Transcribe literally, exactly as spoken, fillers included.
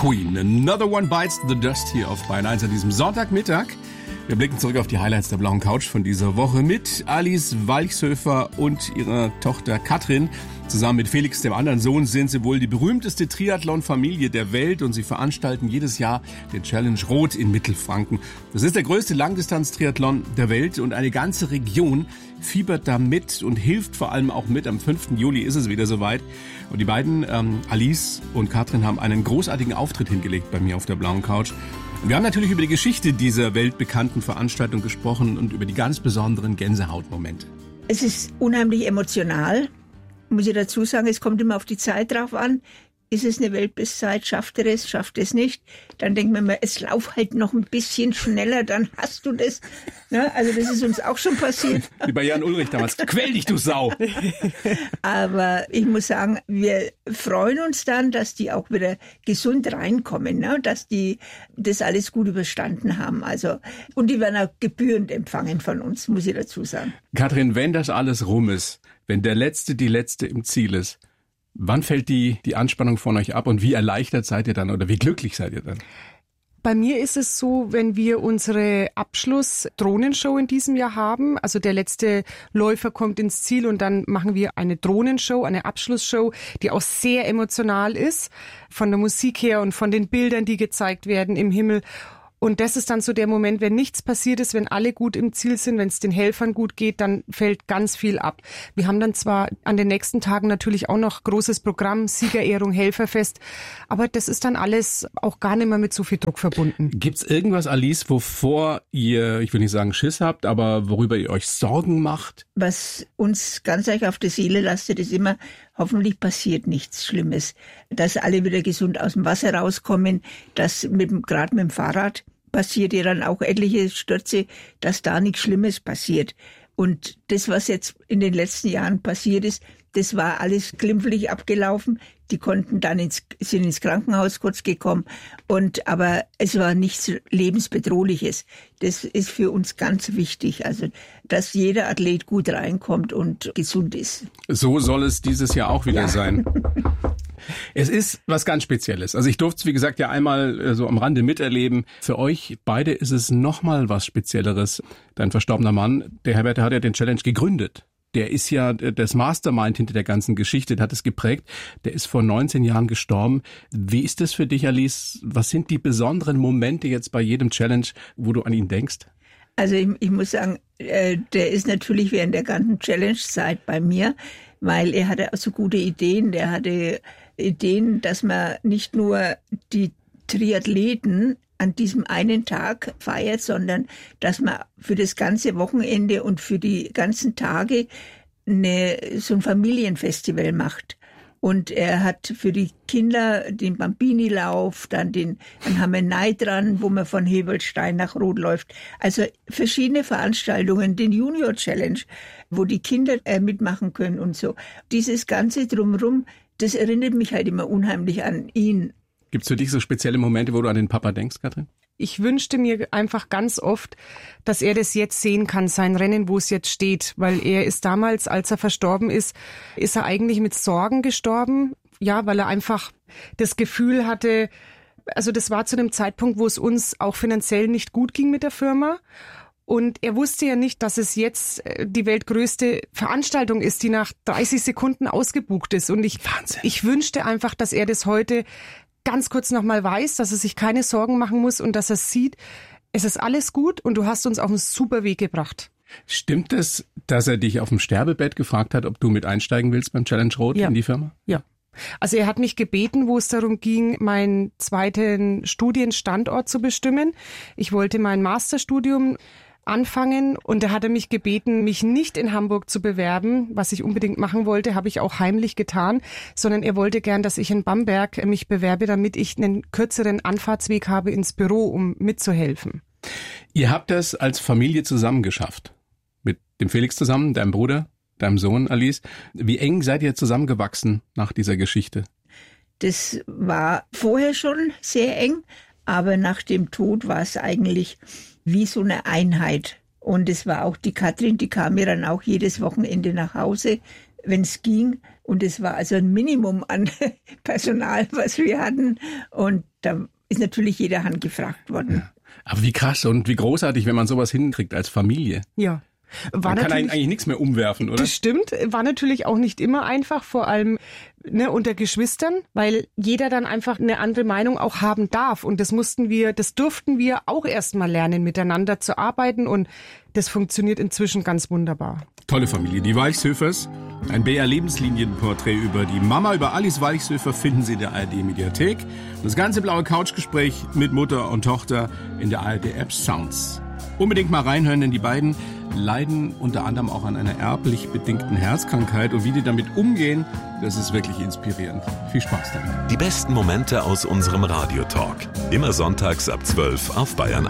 Queen. Another One Bites the Dust hier auf Bayern eins an diesem Sonntagmittag. Wir blicken zurück auf die Highlights der blauen Couch von dieser Woche mit Alice Walchshöfer und ihrer Tochter Katrin. Zusammen mit Felix, dem anderen Sohn, sind sie wohl die berühmteste Triathlon-Familie der Welt und sie veranstalten jedes Jahr den Challenge Rot in Mittelfranken. Das ist der größte Langdistanz-Triathlon der Welt und eine ganze Region fiebert da mit und hilft vor allem auch mit. Am fünften Juli ist es wieder soweit. Und die beiden, ähm, Alice und Katrin, haben einen großartigen Auftritt hingelegt bei mir auf der blauen Couch. Und wir haben natürlich über die Geschichte dieser weltbekannten Veranstaltung gesprochen und über die ganz besonderen Gänsehautmomente. Es ist unheimlich emotional, muss ich dazu sagen. Es kommt immer auf die Zeit drauf an. Ist es eine Weltbestzeit? Schafft er es? Schafft es nicht? Dann denkt man mal, es lauf halt noch ein bisschen schneller, dann hast du das. Ne? Also das ist uns auch schon passiert. Wie bei Jan Ulrich damals. Quäl dich, du Sau! Aber ich muss sagen, wir freuen uns dann, dass die auch wieder gesund reinkommen, ne? Dass die das alles gut überstanden haben. Also, und die werden auch gebührend empfangen von uns, muss ich dazu sagen. Katrin, wenn das alles rum ist, wenn der Letzte, die Letzte im Ziel ist, wann fällt die, die Anspannung von euch ab und wie erleichtert seid ihr dann oder wie glücklich seid ihr dann? Bei mir ist es so, wenn wir unsere Abschluss-Drohnenshow in diesem Jahr haben, also der letzte Läufer kommt ins Ziel und dann machen wir eine Drohnenshow, eine Abschlussshow, die auch sehr emotional ist, von der Musik her und von den Bildern, die gezeigt werden im Himmel. Und das ist dann so der Moment, wenn nichts passiert ist, wenn alle gut im Ziel sind, wenn es den Helfern gut geht, dann fällt ganz viel ab. Wir haben dann zwar an den nächsten Tagen natürlich auch noch großes Programm, Siegerehrung, Helferfest, aber das ist dann alles auch gar nicht mehr mit so viel Druck verbunden. Gibt's irgendwas, Alice, wovor ihr, ich will nicht sagen Schiss habt, aber worüber ihr euch Sorgen macht? Was uns ganz euch auf der Seele lastet, ist immer, hoffentlich passiert nichts Schlimmes, dass alle wieder gesund aus dem Wasser rauskommen, dass mit dem, gerade mit dem Fahrrad passiert ja dann auch etliche Stürze, dass da nichts Schlimmes passiert. Und das, was jetzt in den letzten Jahren passiert ist, das war alles glimpflich abgelaufen. Die konnten dann ins, sind ins Krankenhaus kurz gekommen. Und, aber es war nichts Lebensbedrohliches. Das ist für uns ganz wichtig. Also, dass jeder Athlet gut reinkommt und gesund ist. So soll es dieses Jahr auch wieder ja. sein. Es ist was ganz Spezielles. Also ich durfte es, wie gesagt, ja einmal so am Rande miterleben. Für euch beide ist es nochmal was Spezielleres. Dein verstorbener Mann, der Herbert, der hat ja den Challenge gegründet. Der ist ja das Mastermind hinter der ganzen Geschichte, der hat es geprägt. Der ist vor neunzehn Jahren gestorben. Wie ist das für dich, Alice? Was sind die besonderen Momente jetzt bei jedem Challenge, wo du an ihn denkst? Also ich, ich muss sagen, äh, der ist natürlich während der ganzen Challenge-Zeit bei mir, weil er hatte auch so gute Ideen. Der hatte Ideen, dass man nicht nur die Triathleten an diesem einen Tag feiert, sondern dass man für das ganze Wochenende und für die ganzen Tage eine, so ein Familienfestival macht. Und er hat für die Kinder den Bambini-Lauf, dann den, dann haben wir Neid dran, wo man von Hebelstein nach Rot läuft. Also verschiedene Veranstaltungen, den Junior Challenge, wo die Kinder äh, mitmachen können und so. Dieses Ganze drumherum, das erinnert mich halt immer unheimlich an ihn. Gibt's für dich so spezielle Momente, wo du an den Papa denkst, Katrin? Ich wünschte mir einfach ganz oft, dass er das jetzt sehen kann, sein Rennen, wo es jetzt steht. Weil er ist damals, als er verstorben ist, ist er eigentlich mit Sorgen gestorben. Ja, weil er einfach das Gefühl hatte, also das war zu dem Zeitpunkt, wo es uns auch finanziell nicht gut ging mit der Firma. Und er wusste ja nicht, dass es jetzt die weltgrößte Veranstaltung ist, die nach dreißig Sekunden ausgebucht ist. Und ich, ich wünschte einfach, dass er das heute ganz kurz nochmal weiß, dass er sich keine Sorgen machen muss und dass er sieht, es ist alles gut und du hast uns auf einen super Weg gebracht. Stimmt es, dass er dich auf dem Sterbebett gefragt hat, ob du mit einsteigen willst beim Challenge Rot ja. in die Firma? Ja. Also er hat mich gebeten, wo es darum ging, meinen zweiten Studienstandort zu bestimmen. Ich wollte mein Masterstudium anfangen und da hat er mich gebeten, mich nicht in Hamburg zu bewerben, was ich unbedingt machen wollte, habe ich auch heimlich getan, sondern er wollte gern, dass ich in Bamberg mich bewerbe, damit ich einen kürzeren Anfahrtsweg habe ins Büro, um mitzuhelfen. Ihr habt das als Familie zusammen geschafft, mit dem Felix zusammen, deinem Bruder, deinem Sohn Alice. Wie eng seid ihr zusammengewachsen nach dieser Geschichte? Das war vorher schon sehr eng, aber nach dem Tod war es eigentlich wie so eine Einheit. Und es war auch die Katrin, die kam mir dann auch jedes Wochenende nach Hause, wenn es ging. Und es war also ein Minimum an Personal, was wir hatten. Und da ist natürlich jeder Hand gefragt worden. Ja. Aber wie krass und wie großartig, wenn man sowas hinkriegt als Familie. Ja. War Man kann eigentlich nichts mehr umwerfen, oder? Das stimmt. War natürlich auch nicht immer einfach, vor allem ne, unter Geschwistern, weil jeder dann einfach eine andere Meinung auch haben darf. Und das mussten wir, das durften wir auch erst mal lernen, miteinander zu arbeiten. Und das funktioniert inzwischen ganz wunderbar. Tolle Familie, die Walchshöfers. Ein B R-Lebenslinienporträt über die Mama, über Alice Walchshöfer finden Sie in der A R D-Mediathek. Das ganze blaue Couchgespräch mit Mutter und Tochter in der A R D-App Sounds. Unbedingt mal reinhören, denn die beiden leiden unter anderem auch an einer erblich bedingten Herzkrankheit. Und wie die damit umgehen, das ist wirklich inspirierend. Viel Spaß damit. Die besten Momente aus unserem Radiotalk. Immer sonntags ab zwölf auf Bayern